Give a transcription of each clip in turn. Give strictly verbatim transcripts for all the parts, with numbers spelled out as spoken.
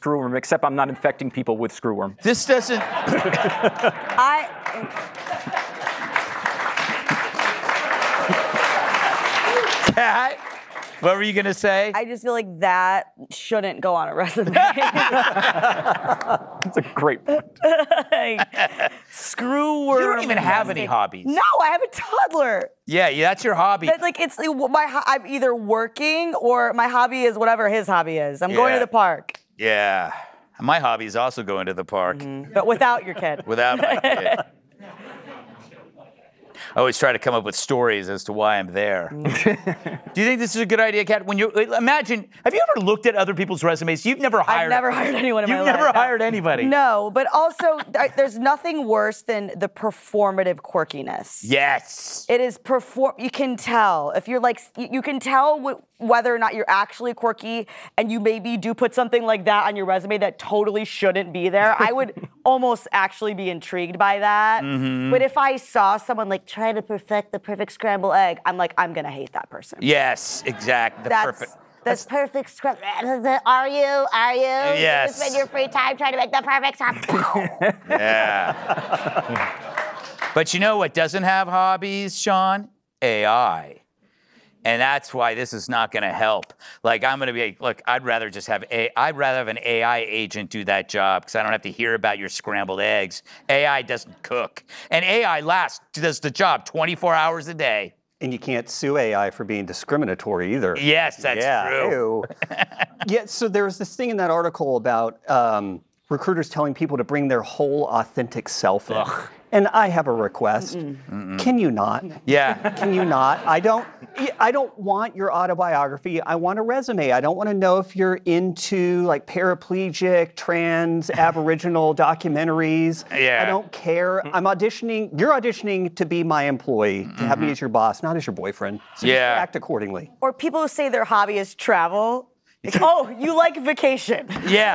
screwworm, except I'm not infecting people with screwworm. This doesn't... I... Kat, what were you going to say? I just feel like that shouldn't go on a resume. That's a great point. Like, screwworm. You don't even have any hobbies. No, I have a toddler. Yeah, yeah, that's your hobby. But like it's my I'm either working or my hobby is whatever his hobby is. I'm yeah. going to the park. Yeah. My hobby is also going to the park. Mm-hmm. But without your kid. Without my kid. I always try to come up with stories as to why I'm there. Do you think this is a good idea, Kat? When you imagine, have you ever looked at other people's resumes? You've never hired. I've never hired anyone in my life. You've never hired anybody. No, but also there's nothing worse than the performative quirkiness. Yes. It is perform. You can tell if you're like you can tell w- whether or not you're actually quirky, and you maybe do put something like that on your resume that totally shouldn't be there. I would almost actually be intrigued by that. Mm-hmm. But if I saw someone like try to perfect the perfect scrambled egg, I'm like, I'm gonna hate that person. Yes, exactly. The that's, perfect. That's perfect scrambled. Are you? Are you? Yes. You spend your free time trying to make the perfect scrambled. Yeah. But you know what doesn't have hobbies, Sean? A I. And that's why this is not going to help. Like, I'm going to be, look, I'd rather just have a, I'd rather have an A I agent do that job because I don't have to hear about your scrambled eggs. A I doesn't cook. And A I lasts, does the job twenty-four hours a day. And you can't sue A I for being discriminatory either. Yes, that's yeah. true. Yeah, so there was this thing in that article about um, recruiters telling people to bring their whole authentic self in. Ugh. And I have a request. Mm-mm. Mm-mm. Can you not? Yeah. Can you not? I don't I don't want your autobiography. I want a resume. I don't want to know if you're into like paraplegic, trans, Aboriginal documentaries. Yeah. I don't care. I'm auditioning. You're auditioning to be my employee, to mm-hmm. have me as your boss, not as your boyfriend. So yeah. just act accordingly. Or people who say their hobby is travel. Like, oh, you like vacation.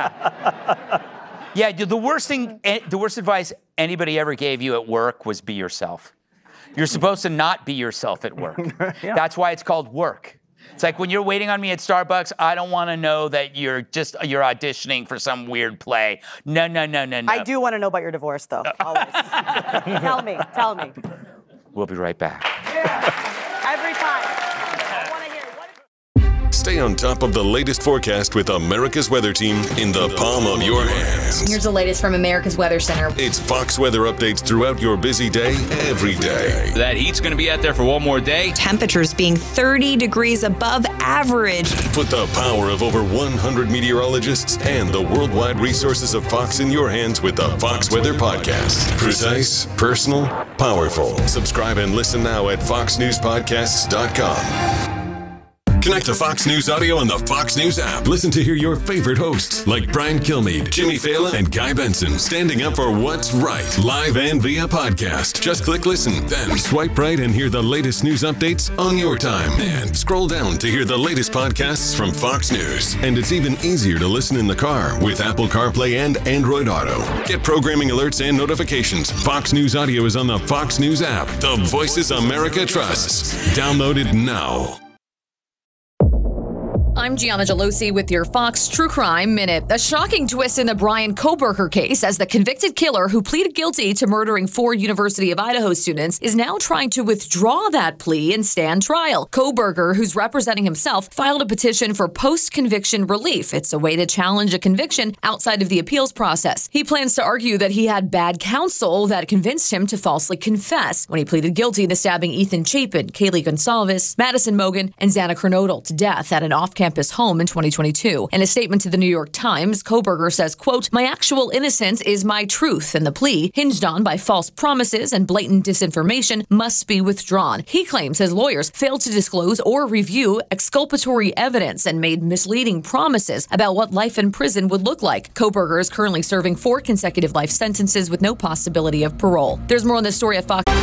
Yeah. Yeah, the worst thing, the worst advice anybody ever gave you at work was be yourself. You're supposed to not be yourself at work. Yeah. That's why it's called work. It's like when you're waiting on me at Starbucks, I don't want to know that you're just, you're auditioning for some weird play. No, no, no, no, no. I do want to know about your divorce, though, always. Tell me, tell me. We'll be right back. Yeah, every time. I want to hear what. Stay on top of the latest forecast with America's Weather Team in the palm of your hands. Here's the latest from America's Weather Center. It's Fox weather updates throughout your busy day, every day. That heat's going to be out there for one more day. Temperatures being thirty degrees above average. Put the power of over one hundred meteorologists and the worldwide resources of Fox in your hands with the Fox Weather Podcast. Precise, personal, powerful. Subscribe and listen now at fox news podcasts dot com. Connect to Fox News Audio on the Fox News app. Listen to hear your favorite hosts like Brian Kilmeade, Jimmy Fallon, and Guy Benson standing up for what's right, live and via podcast. Just click listen, then swipe right and hear the latest news updates on your time. And scroll down to hear the latest podcasts from Fox News. And it's even easier to listen in the car with Apple CarPlay and Android Auto. Get programming alerts and notifications. Fox News Audio is on the Fox News app. The voices America trusts. Download it now. I'm Gianna Gelosi with your Fox True Crime Minute. A shocking twist in the Bryan Kohberger case as the convicted killer who pleaded guilty to murdering four University of Idaho students is now trying to withdraw that plea and stand trial. Kohberger, who's representing himself, filed a petition for post-conviction relief. It's a way to challenge a conviction outside of the appeals process. He plans to argue that he had bad counsel that convinced him to falsely confess when he pleaded guilty to stabbing Ethan Chapin, Kaylee Gonsalves, Madison Mogen, and Xana Kernodle to death at an off-campus home in twenty twenty-two. In a statement to the New York Times, Kohberger says, quote, "My actual innocence is my truth, and the plea, hinged on by false promises and blatant disinformation, must be withdrawn." He claims his lawyers failed to disclose or review exculpatory evidence and made misleading promises about what life in prison would look like. Kohberger is currently serving four consecutive life sentences with no possibility of parole. There's more on this story at Fox.